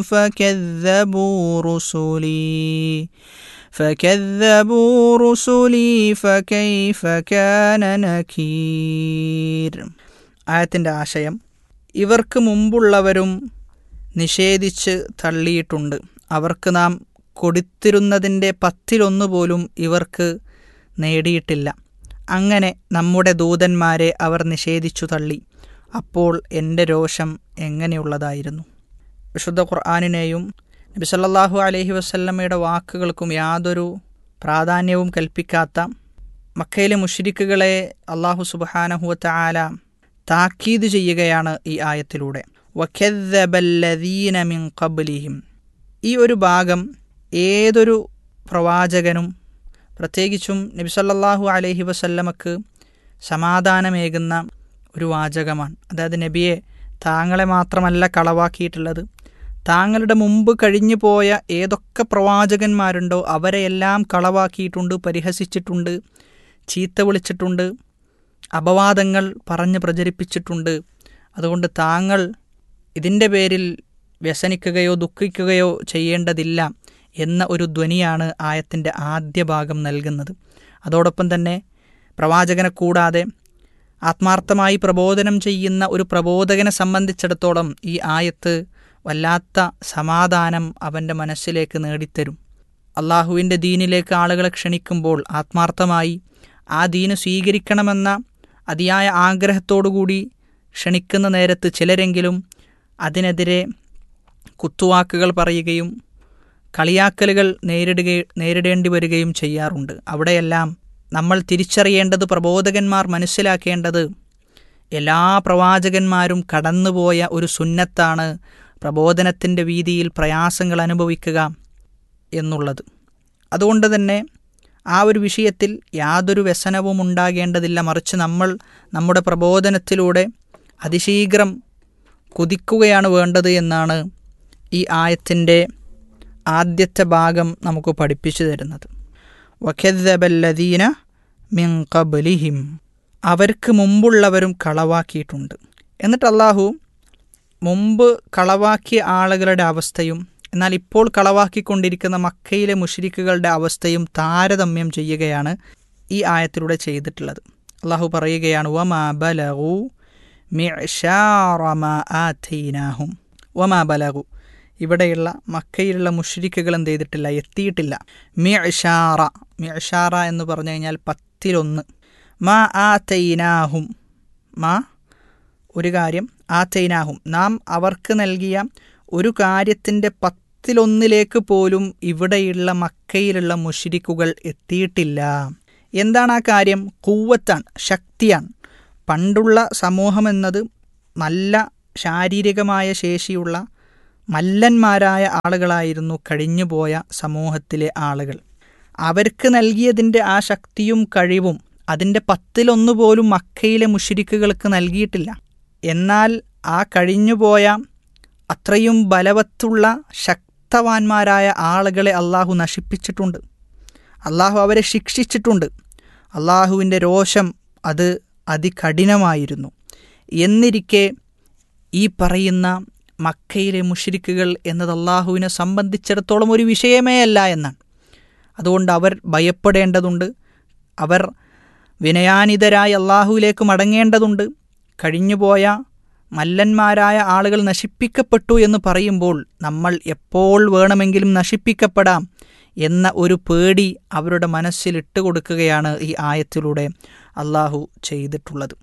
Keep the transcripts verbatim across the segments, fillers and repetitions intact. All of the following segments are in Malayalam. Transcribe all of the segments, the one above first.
فكذبوا رسلي فكذبوا رسلي فكيف كان نكير. ആയത്തിൻ്റെ ആശയം, ഇവർക്ക് മുമ്പുള്ളവരും നിഷേധിച്ച് തള്ളിയിട്ടുണ്ട്. അവർക്ക് നാം കൊടുത്തിരുന്നതിൻ്റെ പത്തിലൊന്നു പോലും ഇവർക്ക് നേടിയിട്ടില്ല. അങ്ങനെ നമ്മുടെ ദൂതന്മാരെ അവർ നിഷേധിച്ചു തള്ളി. അപ്പോൾ എൻ്റെ രോഷം എങ്ങനെയുള്ളതായിരുന്നു. വിശുദ്ധ ഖുർആനിനെയും നബി സല്ലല്ലാഹു അലൈഹി വസല്ലമയുടെ വാക്കുകൾക്കും യാതൊരു പ്രാധാന്യവും കൽപ്പിക്കാത്ത മക്കയിലെ മുശ്രിക്കുകളെ അല്ലാഹു സുബ്ഹാനഹു വ തആല താക്കീത് ചെയ്യുകയാണ് ഈ ആയത്തിലൂടെ. വകദ്ദബല്ലദീന മിൻ ഖബ്ലിഹിം. ഈ ഒരു ഭാഗം ഏതൊരു പ്രവാചകനും പ്രത്യേകിച്ചും നബി സല്ലല്ലാഹു അലൈഹി വസല്ലമക്ക് സമാധാനമേകുന്ന ഒരു വാചകമാണ്. അതായത്, നബിയെ, താങ്കളെ മാത്രമല്ല കളവാക്കിയിട്ടുള്ളത്, താങ്കളുടെ മുമ്പ് കഴിഞ്ഞു പോയ ഏതൊക്കെ പ്രവാചകന്മാരുണ്ടോ അവരെയെല്ലാം കളവാക്കിയിട്ടുണ്ട്, പരിഹസിച്ചിട്ടുണ്ട്, ചീത്ത വിളിച്ചിട്ടുണ്ട്, അപവാദങ്ങൾ പറഞ്ഞ് പ്രചരിപ്പിച്ചിട്ടുണ്ട്. അതുകൊണ്ട് താങ്കൾ ഇതിൻ്റെ പേരിൽ വ്യസനിക്കുകയോ ദുഃഖിക്കുകയോ ചെയ്യേണ്ടതില്ല എന്ന ഒരു ധ്വനിയാണ് ആയത്തിൻ്റെ ആദ്യ ഭാഗം നൽകുന്നത്. അതോടൊപ്പം തന്നെ പ്രവാചകനെ കൂടാതെ ആത്മാർത്ഥമായി പ്രബോധനം ചെയ്യുന്ന ഒരു പ്രബോധകനെ സംബന്ധിച്ചിടത്തോളം ഈ ആയത്ത് വല്ലാത്ത സമാധാനം അവൻ്റെ മനസ്സിലേക്ക് നേടിത്തരും. അള്ളാഹുവിൻ്റെ ദീനിലേക്ക് ആളുകളെ ക്ഷണിക്കുമ്പോൾ ആത്മാർത്ഥമായി ആ ദീന് സ്വീകരിക്കണമെന്ന അതിയായ ആഗ്രഹത്തോടുകൂടി ക്ഷണിക്കുന്ന നേരത്ത് ചിലരെങ്കിലും അതിനെതിരെ കുത്തുവാക്കുകൾ പറയുകയും കളിയാക്കലുകൾ നേരിടുക നേരിടേണ്ടി വരികയും ചെയ്യാറുണ്ട്. അവിടെയെല്ലാം നമ്മൾ തിരിച്ചറിയേണ്ടത്, പ്രബോധകന്മാർ മനസ്സിലാക്കേണ്ടത്, എല്ലാ പ്രവാചകന്മാരും കടന്നുപോയ ഒരു സുന്നത്താണ് പ്രബോധനത്തിൻ്റെ വീതിയിൽ പ്രയാസങ്ങൾ അനുഭവിക്കുക എന്നുള്ളത്. അതുകൊണ്ട് തന്നെ ആ ഒരു വിഷയത്തിൽ യാതൊരു വ്യസനവും ഉണ്ടാകേണ്ടതില്ല. മറിച്ച് നമ്മൾ നമ്മുടെ പ്രബോധനത്തിലൂടെ അതിശീഘ്രം കുതിക്കുകയാണ് വേണ്ടത് എന്നാണ് ഈ ആയത്തിൻ്റെ ആദ്യത്തെ ഭാഗം നമുക്ക് പഠിപ്പിച്ചു തരുന്നത്. വകദ്ദബല്ലദീന മിൻ ഖബ്ലിഹിം. അവർക്ക് മുമ്പുള്ളവരും കളവാക്കിയിട്ടുണ്ട്. എന്നിട്ട് അല്ലാഹു മുമ്പ് കളവാക്കിയ ആളുകളുടെ അവസ്ഥയും എന്നാൽ ഇപ്പോൾ കളവാക്കിക്കൊണ്ടിരിക്കുന്ന മക്കയിലെ മുശ്രിക്കുകളുടെ അവസ്ഥയും താരതമ്യം ചെയ്യുകയാണ് ഈ ആയത്തിലൂടെ ചെയ്തിട്ടുള്ളത്. അല്ലാഹു പറയുകയാണ്, വമാ ബലഗു മിഅ്ശാറ മാ ആതൈനാഹും. വമാ ബലഗു, ഇവിടെയുള്ള മക്കയിലുള്ള മുശ്രിക്കുകൾ എന്ത് ചെയ്തിട്ടില്ല, എത്തിയിട്ടില്ല. മിഅ്ശാറ, മിഅ്ശാറ എന്ന് പറഞ്ഞു കഴിഞ്ഞാൽ പത്തിലൊന്ന്. മാ ആതൈനാഹും, മാ ഒരു കാര്യം, ആതൈനാഹും നാം അവർക്ക് നൽകിയ ഒരു കാര്യത്തിൻ്റെ പത്തിലൊന്നിലേക്ക് പോലും ഇവിടെയുള്ള മക്കയിലുള്ള മുശ്രിക്കുകൾ എത്തിയിട്ടില്ല. എന്താണ് ആ കാര്യം? ഖുവ്വത്താണ്, ശക്തിയാണ്. പണ്ടുള്ള സമൂഹം എന്നത് നല്ല ശാരീരികമായ ശേഷിയുള്ള മല്ലന്മാരായ ആളുകളായിരുന്നു കഴിഞ്ഞുപോയ സമൂഹത്തിലെ ആളുകൾ. അവർക്ക് നൽകിയതിൻ്റെ ആ ശക്തിയും കഴിവും അതിൻ്റെ പത്തിലൊന്നു പോലും മക്കയിലെ മുശ്രിക്കുകൾക്ക് നൽകിയിട്ടില്ല. എന്നാൽ ആ കഴിഞ്ഞുപോയ അത്രയും ബലവത്തുള്ള ശക്തവാന്മാരായ ആളുകളെ അള്ളാഹു നശിപ്പിച്ചിട്ടുണ്ട്. അള്ളാഹു അവരെ ശിക്ഷിച്ചിട്ടുണ്ട്. അള്ളാഹുവിൻ്റെ രോഷം അത് അതികഠിനമായിരുന്നു. എന്നിരിക്കെ ഈ പറയുന്ന മക്കയിലെ മുശ്രിക്കുകൾ എന്നത് അള്ളാഹുവിനെ സംബന്ധിച്ചിടത്തോളം ഒരു വിഷയമേ അല്ല എന്നാണ്. അതുകൊണ്ട് അവർ ഭയപ്പെടേണ്ടതുണ്ട്. അവർ വിനയാനിതരായി അള്ളാഹുവിലേക്ക് മടങ്ങേണ്ടതുണ്ട്. കഴിഞ്ഞുപോയ മല്ലന്മാരായ ആളുകൾ നശിപ്പിക്കപ്പെട്ടു എന്ന് പറയുമ്പോൾ നമ്മൾ എപ്പോൾ വേണമെങ്കിലും നശിപ്പിക്കപ്പെടാം എന്ന ഒരു പേടി അവരുടെ മനസ്സിൽ ഇട്ടുകൊടുക്കുകയാണ് ഈ ആയത്തിലൂടെ അള്ളാഹു ചെയ്തിട്ടുള്ളത്.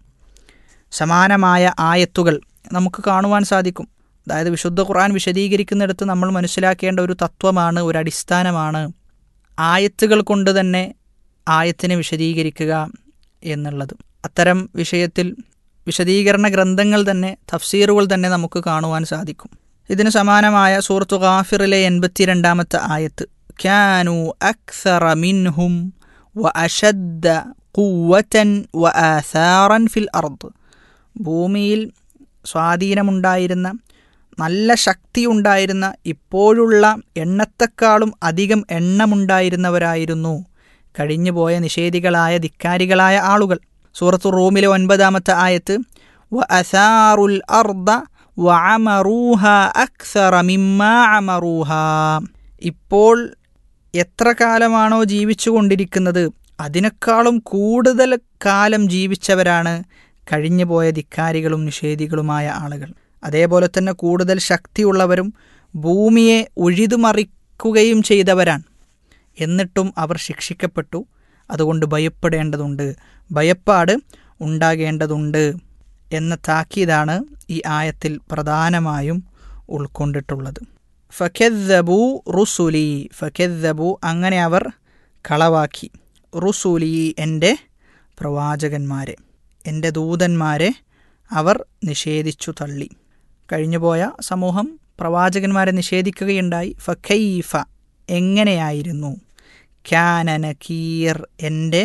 സമാനമായ ആയത്തുകൾ നമുക്ക് കാണുവാൻ സാധിക്കും. അതായത് വിശുദ്ധ ഖുർആൻ വിശദീകരിക്കുന്നിടത്ത് നമ്മൾ മനസ്സിലാക്കേണ്ട ഒരു തത്വമാണ്, ഒരു അടിസ്ഥാനമാണ് ആയത്തുകൾ കൊണ്ട് തന്നെ ആയത്തിനെ വിശദീകരിക്കുക എന്നുള്ളത്. അത്തരം വിഷയത്തിൽ വിശദീകരണ ഗ്രന്ഥങ്ങൾ തന്നെ, തഫ്സീറുകൾ തന്നെ നമുക്ക് കാണുവാൻ സാധിക്കും. ഇതിന് സമാനമായ സൂറത്തു ഗാഫിറിലെ എൺപത്തിരണ്ടാമത്തെ ആയത്ത്, കാനു അക്സറ മിൻഹും വ അശദ്ദ ഖുവ്വതൻ വ ആസാറൻ ഫിൽ അർദ്. ഭൂമിയിൽ സ്വാധീനമുണ്ടായിരുന്ന, നല്ല ശക്തി ഉണ്ടായിരുന്ന, ഇപ്പോഴുള്ള എണ്ണത്തെക്കാളും അധികം എണ്ണമുണ്ടായിരുന്നവരായിരുന്നു കഴിഞ്ഞുപോയ നിഷേധികളായ ധിക്കാരികളായ ആളുകൾ. സൂറത്തു റൂമിലെ ഒൻപതാമത്തെ ആയത്ത്, വ അസാറുൽ അർദ വഅമറൂഹ അക്സറ മിമ്മാ അമറൂഹ. ഇപ്പോൾ എത്ര കാലമാണോ ജീവിച്ചു കൊണ്ടിരിക്കുന്നത് അതിനേക്കാളും കൂടുതൽ കാലം ജീവിച്ചവരാണ് കഴിഞ്ഞുപോയ ധിക്കാരികളും നിഷേധികളുമായ ആളുകൾ. അതേപോലെ തന്നെ കൂടുതൽ ശക്തിയുള്ളവരും ഭൂമിയെ ഉഴുതുമറിക്കുകയും ചെയ്തവരാണ്. എന്നിട്ടും അവർ ശിക്ഷിക്കപ്പെട്ടു. അതുകൊണ്ട് ഭയപ്പെടേണ്ടതുണ്ട്, ഭയപ്പാട് ഉണ്ടാകേണ്ടതുണ്ട് എന്ന താക്കീതാണ് ഈ ആയത്തിൽ പ്രധാനമായും ഉൾക്കൊണ്ടിട്ടുള്ളത്. ഫകദ്ദബൂ റുസുലി, ഫകദ്ദബൂ അങ്ങനെ അവർ കളവാക്കി, റുസുലി എൻ്റെ പ്രവാചകന്മാരെ, എൻ്റെ ദൂതന്മാരെ അവർ നിഷേധിച്ചു തള്ളി. കഴിഞ്ഞുപോയ സമൂഹം പ്രവാചകന്മാരെ നിഷേധിക്കുകയുണ്ടായി. ഫകൈഫ എങ്ങനെയായിരുന്നു, കാന നകീർ എൻ്റെ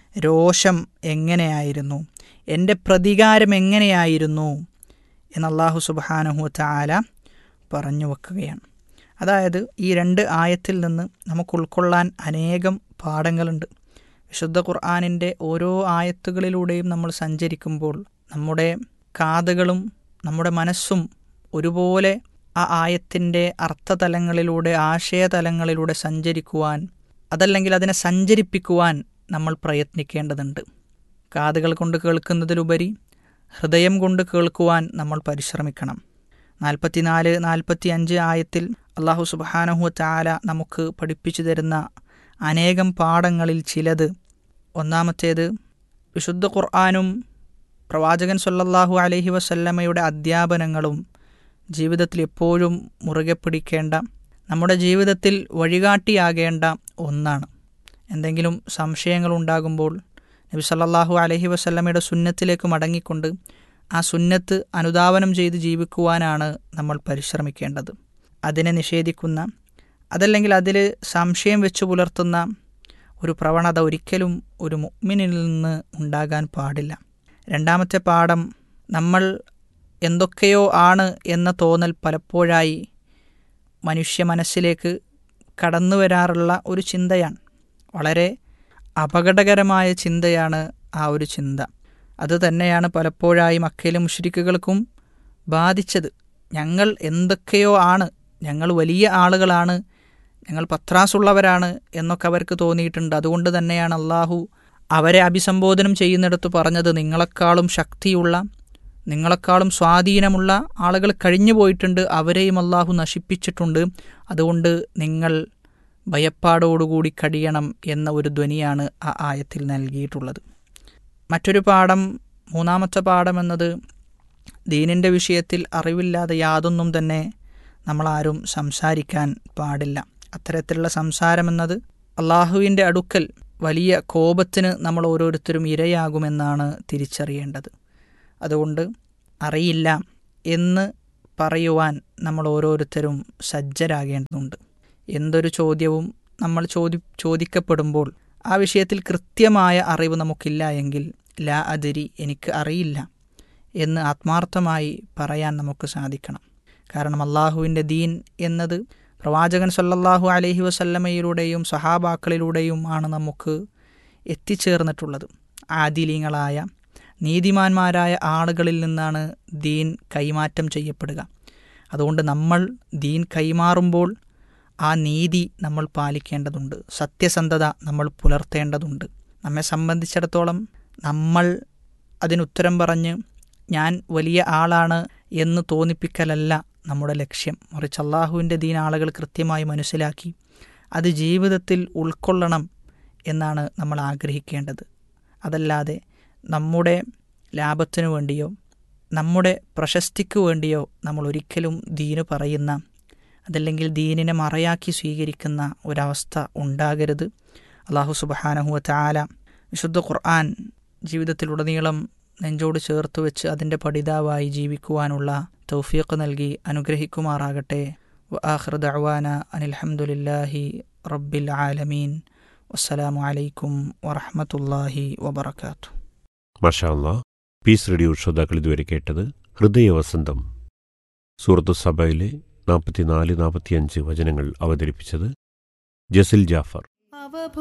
രോഷം എങ്ങനെയായിരുന്നു, എൻ്റെ പ്രതികാരം എങ്ങനെയായിരുന്നു എന്ന് അല്ലാഹു സുബ്ഹാനഹു വതആല പറഞ്ഞു വെക്കുകയാണ്. അതായത് ഈ രണ്ട് ആയത്തിൽ നിന്ന് നമുക്ക് ഉൾക്കൊള്ളാൻ അനേകം പാഠങ്ങളുണ്ട്. വിശുദ്ധ ഖുർആനിൻ്റെ ഓരോ ആയത്തുകളിലൂടെയും നമ്മൾ സഞ്ചരിക്കുമ്പോൾ നമ്മുടെ കാതുകളും നമ്മുടെ മനസ്സും ഒരുപോലെ ആ ആയത്തിൻ്റെ അർത്ഥതലങ്ങളിലൂടെ ആശയതലങ്ങളിലൂടെ സഞ്ചരിക്കുവാൻ, അതല്ലെങ്കിൽ അതിനെ സഞ്ചരിപ്പിക്കുവാൻ നമ്മൾ പ്രയത്നിക്കേണ്ടതുണ്ട്. കാതുകൾ കൊണ്ട് കേൾക്കുന്നതിലുപരി ഹൃദയം കൊണ്ട് കേൾക്കുവാൻ നമ്മൾ പരിശ്രമിക്കണം. നാൽപ്പത്തിനാല് നാൽപ്പത്തി അഞ്ച് ആയത്തിൽ അല്ലാഹു സുബ്ഹാനഹു വതആല നമുക്ക് പഠിപ്പിച്ചു തരുന്ന അനേകം പാഠങ്ങളിൽ ചിലത്, ഒന്നാമത്തേത് വിശുദ്ധ ഖുർആനും പ്രവാചകൻ സ്വല്ലല്ലാഹു അലൈഹി വസല്ലമയുടെ അധ്യാപനങ്ങളും ജീവിതത്തിൽ എപ്പോഴും മുറുകെ പിടിക്കേണ്ട, നമ്മുടെ ജീവിതത്തിൽ വഴികാട്ടിയാകേണ്ട ഒന്നാണ്. എന്തെങ്കിലും സംശയങ്ങളുണ്ടാകുമ്പോൾ നബി സല്ലല്ലാഹു അലൈഹി വസല്ലമയുടെ സുന്നത്തിലേക്ക് മടങ്ങിക്കൊണ്ട് ആ സുന്നത്ത് അനുധാവനം ചെയ്ത് ജീവിക്കുവാനാണ് നമ്മൾ പരിശ്രമിക്കേണ്ടത്. അതിനെ നിഷേധിക്കുന്ന, അതല്ലെങ്കിൽ അതിൽ സംശയം വെച്ച് പുലർത്തുന്ന ഒരു പ്രവണത ഒരിക്കലും ഒരു മുഅ്മിനിൽ നിന്ന് ഉണ്ടാകാൻ പാടില്ല. രണ്ടാമത്തെ പാഠം, നമ്മൾ എന്തൊക്കെയോ ആണ് എന്ന തോന്നൽ പലപ്പോഴായി മനുഷ്യ മനസ്സിലേക്ക് കടന്നു വരാറുള്ള ഒരു ചിന്തയാണ്. വളരെ അപകടകരമായ ചിന്തയാണ് ആ ഒരു ചിന്ത. അത് തന്നെയാണ് പലപ്പോഴായി മക്കയിലെ മുശ്രിക്കുകൾക്കും ബാധിച്ചത്. ഞങ്ങൾ എന്തൊക്കെയോ ആണ്, ഞങ്ങൾ വലിയ ആളുകളാണ്, ഞങ്ങൾ പത്രാസുള്ളവരാണ് എന്നൊക്കെ അവർക്ക് തോന്നിയിട്ടുണ്ട്. അതുകൊണ്ട് തന്നെയാണ് അള്ളാഹു അവരെ അഭിസംബോധനം ചെയ്യുന്നിടത്ത് പറഞ്ഞത്, നിങ്ങളെക്കാളും ശക്തിയുള്ള, നിങ്ങളെക്കാളും സ്വാധീനമുള്ള ആളുകൾ കഴിഞ്ഞു പോയിട്ടുണ്ട്, അവരെയും അള്ളാഹു നശിപ്പിച്ചിട്ടുണ്ട്, അതുകൊണ്ട് നിങ്ങൾ ഭയപ്പാടോടുകൂടി കഴിയണം എന്ന ഒരു ധ്വനിയാണ് ആ ആയത്തിൽ നൽകിയിട്ടുള്ളത്. മറ്റൊരു പാഠം, മൂന്നാമത്തെ പാഠം എന്നത്, ദീനിൻ്റെ വിഷയത്തിൽ അറിവില്ലാതെ യാതൊന്നും തന്നെ നമ്മളാരും സംസാരിക്കാൻ പാടില്ല. അത്തരത്തിലുള്ള സംസാരമെന്നത് അള്ളാഹുവിൻ്റെ അടുക്കൽ വലിയ കോപത്തിന് നമ്മൾ ഓരോരുത്തരും ഇരയാകുമെന്നാണ് തിരിച്ചറിയേണ്ടത്. അതുകൊണ്ട് അറിയില്ല എന്ന് പറയുവാൻ നമ്മൾ ഓരോരുത്തരും സജ്ജരാകേണ്ടതുണ്ട്. എന്തൊരു ചോദ്യവും നമ്മൾ ചോദി ചോദിക്കപ്പെടുമ്പോൾ ആ വിഷയത്തിൽ കൃത്യമായ അറിവ് നമുക്കില്ല എങ്കിൽ ലാ അദരി, എനിക്ക് അറിയില്ല എന്ന് ആത്മാർത്ഥമായി പറയാൻ നമുക്ക് സാധിക്കണം. കാരണം അള്ളാഹുവിൻ്റെ ദീൻ എന്നത് പ്രവാചകൻ സല്ലല്ലാഹു അലൈഹി വസല്ലമയിലൂടെയും സഹാബാക്കളിലൂടെയും ആണ് നമുക്ക് എത്തിച്ചേർന്നിട്ടുള്ളത്. ആദിലീങ്ങളായ നീതിമാന്മാരായ ആളുകളിൽ നിന്നാണ് ദീൻ കൈമാറ്റം ചെയ്യപ്പെടുക. അതുകൊണ്ട് നമ്മൾ ദീൻ കൈമാറുമ്പോൾ ആ നീതി നമ്മൾ പാലിക്കേണ്ടതുണ്ട്, സത്യസന്ധത നമ്മൾ പുലർത്തേണ്ടതുണ്ട്. നമ്മെ സംബന്ധിച്ചിടത്തോളം നമ്മൾ അതിനുത്തരം പറഞ്ഞ് ഞാൻ വലിയ ആളാണ് എന്ന് തോന്നിപ്പിക്കലല്ല നമ്മുടെ ലക്ഷ്യം. മറിച്ച് അള്ളാഹുവിൻ്റെ ദീൻ ആളുകൾ കൃത്യമായി മനസ്സിലാക്കി അത് ജീവിതത്തിൽ ഉൾക്കൊള്ളണം എന്നാണ് നമ്മൾ ആഗ്രഹിക്കേണ്ടത്. അതല്ലാതെ നമ്മുടെ ലാഭത്തിനു വേണ്ടിയോ നമ്മുടെ പ്രശസ്തിക്ക് വേണ്ടിയോ നമ്മൾ ഒരിക്കലും ദീന് പറയുന്ന, അതല്ലെങ്കിൽ ദീനിനെ മറയാക്കി സ്വീകരിക്കുന്ന ഒരവസ്ഥ ഉണ്ടാകരുത്. അല്ലാഹു സുബ്ഹാനഹു വതആല വിശുദ്ധ ഖുർആൻ ജീവിതത്തിലുടനീളം നെഞ്ചോട് ചേർത്ത് വെച്ച് അതിൻ്റെ പഠിതാവായി ജീവിക്കുവാനുള്ള തൗഫീഖ് നൽകി അനുഗ്രഹിക്കുമാറാകട്ടെ. വആഖിറു ദഅ്വാന അനിൽ ഹംദുലില്ലാഹി റബ്ബിൽ ആലമീൻ. വസ്സലാമു അലൈക്കും വറഹ്മത്തുള്ളാഹി വബറകാതുഹു. മാഷാ അല്ലാഹ്. പീസ് റേഡിയോ ശ്രോതാക്കൾ ഇതുവരെ കേട്ടത് ഹൃദയവസന്തം. സൂറത്തു സബയിലെ നാൽപ്പത്തിനാല് നാൽപ്പത്തിയഞ്ച് വചനങ്ങൾ അവതരിപ്പിച്ചത് ജസിൽ ജാഫർ.